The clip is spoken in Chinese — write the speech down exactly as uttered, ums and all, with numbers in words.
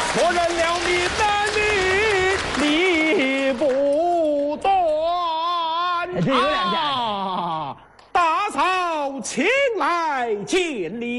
错认了你的理，理不断。 这有两下。 啊，大嫂请来见礼。